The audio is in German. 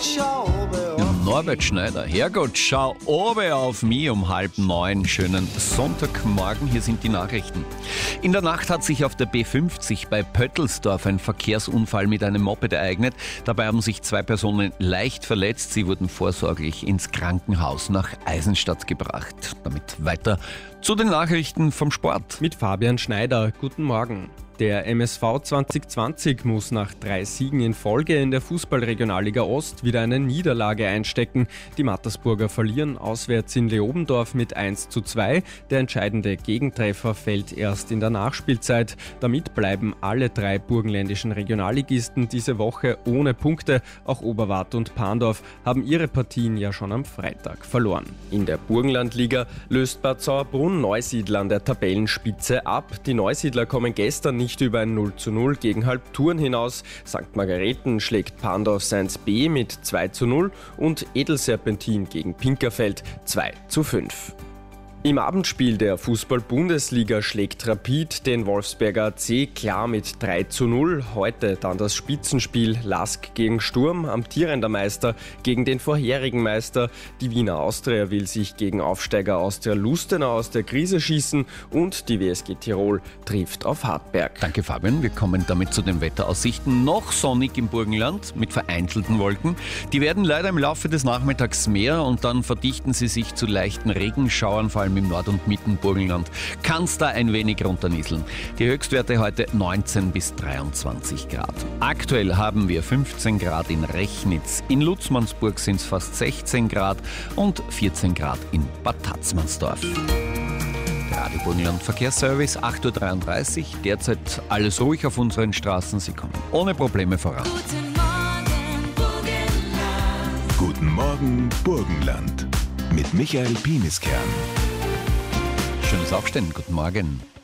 Norbert Schneider, Herrgott, schau oben auf mich um 8:30. Schönen Sonntagmorgen, hier sind die Nachrichten. In der Nacht hat sich auf der B50 bei Pöttelsdorf ein Verkehrsunfall mit einem Moped ereignet. Dabei haben sich 2 Personen leicht verletzt. Sie wurden vorsorglich ins Krankenhaus nach Eisenstadt gebracht. Damit weiter zu den Nachrichten vom Sport. Mit Fabian Schneider, guten Morgen. Der MSV 2020 muss nach 3 Siegen in Folge in der Fußball-Regionalliga Ost wieder eine Niederlage einstecken. Die Mattersburger verlieren auswärts in Leobendorf mit 1:2. Der entscheidende Gegentreffer fällt erst in der Nachspielzeit. Damit bleiben alle 3 burgenländischen Regionalligisten diese Woche ohne Punkte. Auch Oberwart und Pandorf haben ihre Partien ja schon am Freitag verloren. In der Burgenlandliga löst Bad Sauerbrunn Neusiedl an der Tabellenspitze ab. Die Neusiedler kommen gestern nicht über ein 0:0 gegen Halbturn hinaus. St. Margareten schlägt Pandorf Sainz B mit 2:0 und Edelserpentin gegen Pinkerfeld 2:5. Im Abendspiel der Fußball-Bundesliga schlägt Rapid den Wolfsberger AC klar mit 3:0. Heute dann das Spitzenspiel Lask gegen Sturm, amtierender Meister gegen den vorherigen Meister. Die Wiener Austria will sich gegen Aufsteiger Austria Lustenau aus der Krise schießen und die WSG Tirol trifft auf Hartberg. Danke Fabian, wir kommen damit zu den Wetteraussichten. Noch sonnig im Burgenland mit vereinzelten Wolken. Die werden leider im Laufe des Nachmittags mehr und dann verdichten sie sich zu leichten Regenschauern, vor allem im Nord- und Mittenburgenland. Kann es da ein wenig runternieseln. Die Höchstwerte heute 19 bis 23 Grad. Aktuell haben wir 15 Grad in Rechnitz. In Lutzmannsburg sind es fast 16 Grad und 14 Grad in Bad Tatzmannsdorf. Radio Burgenland Verkehrsservice, 8:33 Uhr. Derzeit alles ruhig auf unseren Straßen. Sie kommen ohne Probleme voran. Guten Morgen, Burgenland. Mit Michael Pieniskern. Schönes Aufstehen, guten Morgen.